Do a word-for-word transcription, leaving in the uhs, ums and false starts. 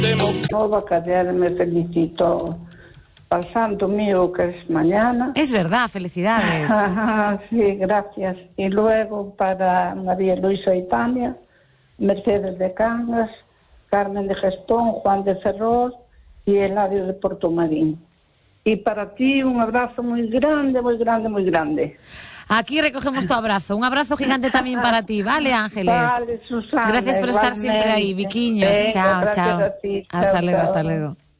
Nova Cadera me felicitó al santo mío que es mañana. Es verdad, felicidades. Sí, gracias. Y luego para María Luisa y Tania, Mercedes de Cangas, Carmen de Gestón, Juan de Ferrol y Eladio de Portomarín. Y para ti un abrazo muy grande, muy grande, muy grande. Aquí recogemos tu abrazo. Un abrazo gigante también para ti, ¿vale, Ángeles? Vale, Susana. Gracias por estar siempre ahí, Viquiños. Venga, chao, gracias chao. a ti. Hasta Chao, luego, chao. hasta luego.